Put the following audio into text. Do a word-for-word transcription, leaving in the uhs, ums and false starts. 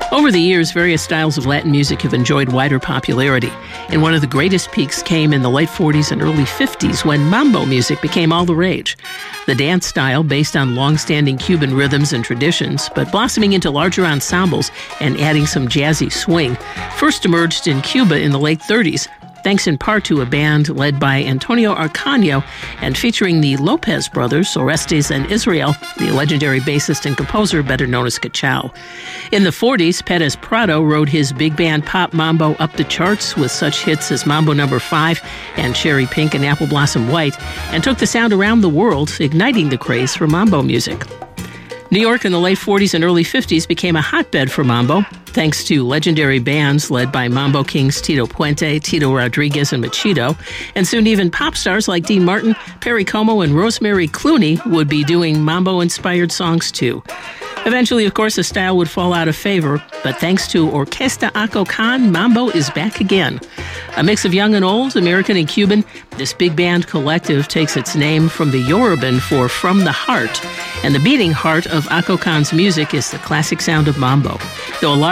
Over the years, various styles of Latin music have enjoyed wider popularity, and one of the greatest peaks came in the late forties and early fifties when mambo music became all the rage. The dance style, based on long-standing Cuban rhythms and traditions, but blossoming into larger ensembles and adding some jazzy swing, first emerged in Cuba in the late thirties, thanks in part to a band led by Antonio Arcaño and featuring the Lopez brothers, Orestes and Israel, the legendary bassist and composer better known as Cachao. In the forties, Perez Prado rode his big band pop mambo up the charts with such hits as Mambo Number Five and Cherry Pink and Apple Blossom White, and took the sound around the world, igniting the craze for mambo music. New York in the late forties and early fifties became a hotbed for mambo, thanks to legendary bands led by mambo kings Tito Puente, Tito Rodriguez, and Machito, and soon even pop stars like Dean Martin, Perry Como, and Rosemary Clooney would be doing mambo-inspired songs too. Eventually, of course, the style would fall out of favor, but thanks to Orquesta Acocan, mambo is back again. A mix of young and old, American and Cuban, this big band collective takes its name from the Yoruban for from the heart, and the beating heart of Acocan's music is the classic sound of mambo. Though a large